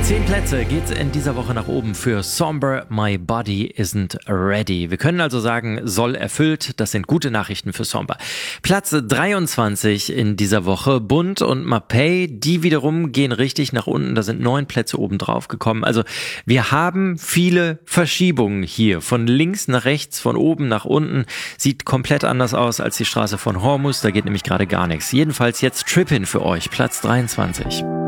10 Plätze geht's in dieser Woche nach oben für Somber, My Body Isn't Ready. Wir können also sagen, soll erfüllt. Das sind gute Nachrichten für Somber. Platz 23 in dieser Woche, Bunt und Mapei, die wiederum gehen richtig nach unten. Da sind 9 Plätze oben drauf gekommen. Also wir haben viele Verschiebungen hier. Von links nach rechts, von oben nach unten. Sieht komplett anders aus als die Straße von Hormuz. Da geht nämlich gerade gar nichts. Jedenfalls jetzt Trippin' für euch, Platz 23.